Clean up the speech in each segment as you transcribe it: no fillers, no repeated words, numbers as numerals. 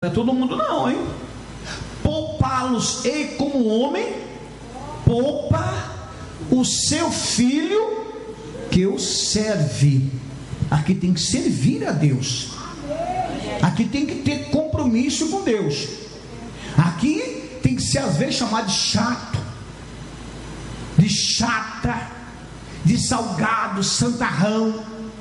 Não é todo mundo não, hein? Poupá-los e como homem, poupa o seu filho que o serve. Aqui tem que servir a Deus. Aqui tem que ter compromisso com Deus. Aqui tem que ser às vezes chamado de chato, de chata, de salgado, santarrão.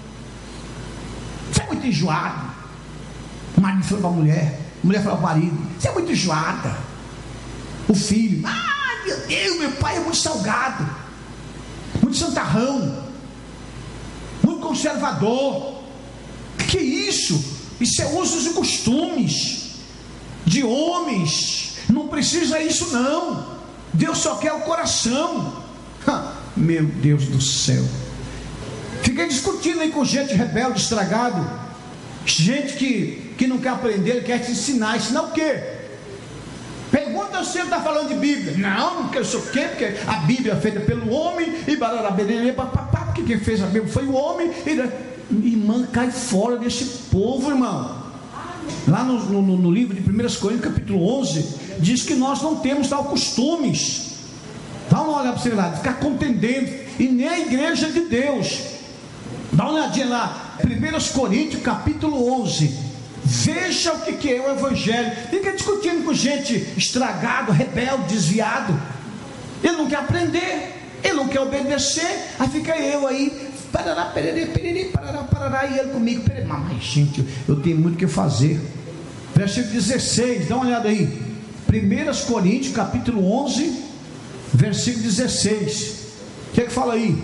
Você é muito enjoado. O marido falou para a mulher falou para o marido: você é muito enjoada. O filho: meu Deus, meu pai é muito salgado, muito santarrão, muito conservador. Que isso? Isso é usos e costumes de homens. Não precisa isso não. Deus só quer o coração. Meu Deus do céu. Fiquei discutindo aí com gente rebelde, estragado, gente que não quer aprender, quer te ensinar. Ensinar o quê? Pergunta se ele está falando de Bíblia. Não, porque eu sou o quê? Porque a Bíblia é feita pelo homem e porque quem fez a Bíblia foi o homem. Irmã, cai fora desse povo, irmão. Lá no livro de 1 Coríntios, capítulo 11, diz que nós não temos tal costumes. Dá uma olhada para você lá, de ficar contendendo, e nem a igreja de Deus. Dá uma olhadinha lá, 1 Coríntios, capítulo 11. Veja o que é o evangelho. Fica discutindo com gente estragado, rebelde, desviado. Ele não quer aprender, ele não quer obedecer. Aí fica eu aí, parará, pererê, pererê, parará, e ele comigo, pererê. Mas gente, eu tenho muito o que fazer. Versículo 16, dá uma olhada aí. 1 Coríntios, capítulo 11, versículo 16. O que é que fala aí?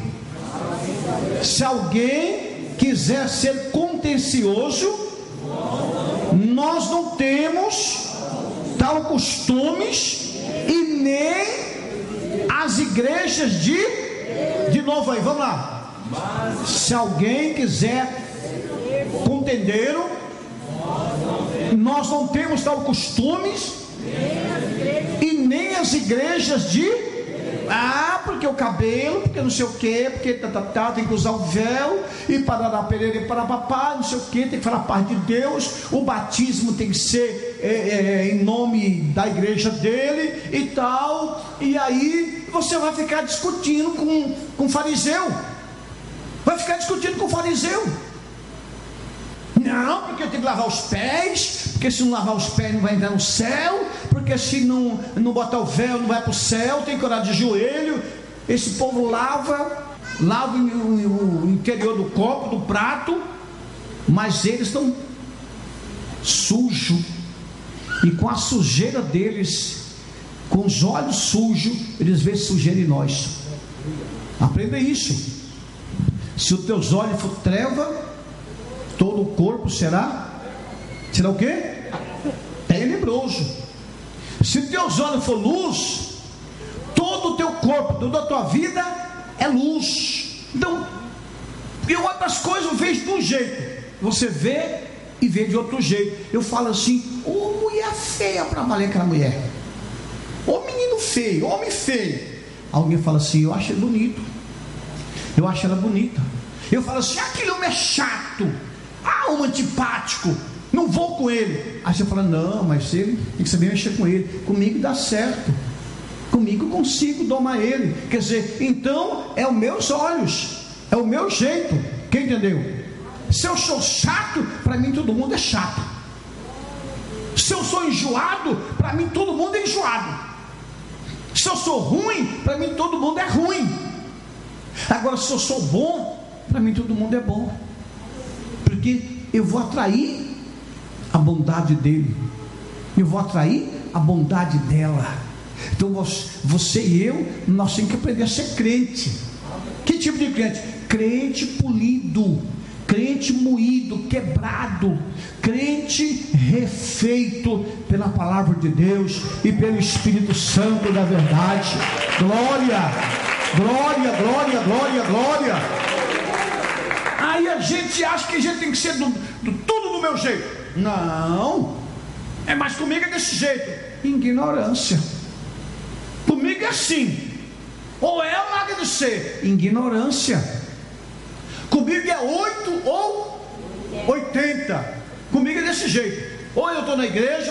Se alguém quiser ser contencioso, nós não temos tal costumes, e nem as igrejas de novo aí, vamos lá. Se alguém quiser contender, nós não temos tal costumes, e nem as igrejas de porque o cabelo, porque não sei o que, porque tem que usar o véu, e parará, perere, parapapá, não sei o que, tem que falar a paz de Deus, o batismo tem que ser em nome da igreja dele e tal. E aí você vai ficar discutindo com fariseu, vai ficar discutindo com fariseu. Não, porque eu tenho que lavar os pés, porque se não lavar os pés não vai entrar no céu, porque se não botar o véu não vai para o céu, tem que orar de joelho. Esse povo lava o interior do copo, do prato, mas eles estão sujos, e com a sujeira deles, com os olhos sujos, eles veem sujeira em nós. Aprenda isso. Se os teus olhos for treva, todo o corpo será o quê? Tenebroso. Se teus olhos for luz, todo o teu corpo, toda a tua vida é luz. Então, e outras coisas eu vejo de um jeito, você vê e vê de outro jeito. Eu falo assim: mulher feia para valer aquela mulher, menino feio, homem feio. Alguém fala assim: eu acho ele bonito, eu acho ela bonita. Eu falo assim: aquele homem é chato, um antipático, não vou com ele. Aí você fala: não, mas ele tem que saber mexer com ele. Comigo dá certo, comigo eu consigo domar ele. Quer dizer, então é os meus olhos, é o meu jeito. Quem entendeu? Se eu sou chato, para mim todo mundo é chato. Se eu sou enjoado, para mim todo mundo é enjoado. Se eu sou ruim, para mim todo mundo é ruim. Agora, se eu sou bom, para mim todo mundo é bom, porque eu vou atrair a bondade dele, eu vou atrair a bondade dela. Então você e eu, nós temos que aprender a ser crente. Que tipo de crente? Crente polido, crente moído, quebrado, crente refeito pela palavra de Deus e pelo Espírito Santo da verdade. Glória, glória, glória, glória, glória. Aí a gente acha que a gente tem que ser tudo do meu jeito. Não, mas comigo é desse jeito. Ignorância. Comigo é assim, ou é ou nada de ser. Ignorância. Comigo é 8 ou 80. Comigo é desse jeito. Ou eu estou na igreja,